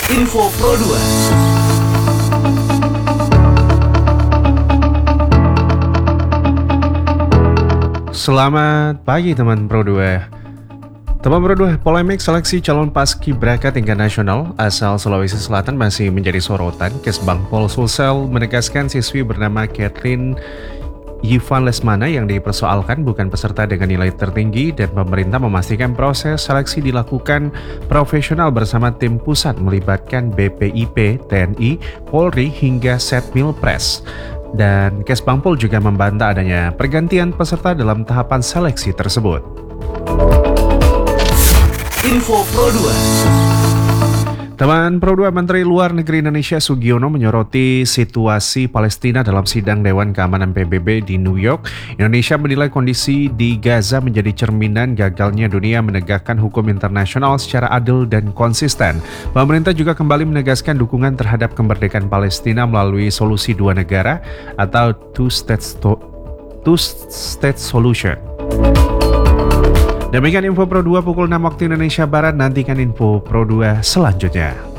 Info Pro 2. Selamat pagi teman Pro 2. Teman Pro 2, polemik seleksi calon paskibraka tingkat nasional asal Sulawesi Selatan masih menjadi sorotan. Kesbang Pol Sulsel menegaskan siswi bernama Catherine Yifan Lesmana yang dipersoalkan bukan peserta dengan nilai tertinggi dan pemerintah memastikan proses seleksi dilakukan profesional bersama tim pusat melibatkan BPIP, TNI, Polri hingga Setmil Pres. Dan Kesbangpol juga membantah adanya pergantian peserta dalam tahapan seleksi tersebut. Info Pro 2. Teman Pro 2, Menteri Luar Negeri Indonesia Sugiono menyoroti situasi Palestina dalam sidang Dewan Keamanan PBB di New York. Indonesia menilai kondisi di Gaza menjadi cerminan gagalnya dunia menegakkan hukum internasional secara adil dan konsisten. Pemerintah juga kembali menegaskan dukungan terhadap kemerdekaan Palestina melalui solusi dua negara atau two-state solution. Demikian Info Pro 2 pukul 6 waktu Indonesia Barat. Nantikan Info Pro 2 selanjutnya.